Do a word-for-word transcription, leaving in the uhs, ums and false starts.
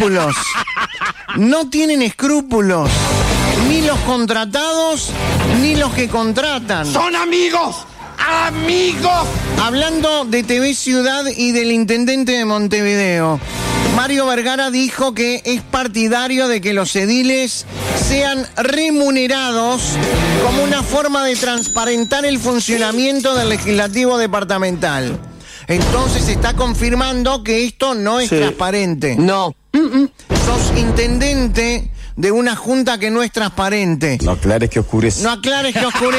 escrúpulos. No tienen escrúpulos. Ni los contratados, ni los que contratan. ¡Son amigos! ¡Amigos! Hablando de T V Ciudad y del intendente de Montevideo, Mario Vergara dijo que es partidario de que los ediles sean remunerados como una forma de transparentar el funcionamiento del legislativo departamental. Entonces está confirmando que esto no es Sí. transparente. No. Mm-mm. Sos intendente de una junta que no es transparente. No aclares que oscurece. No aclares que oscurece.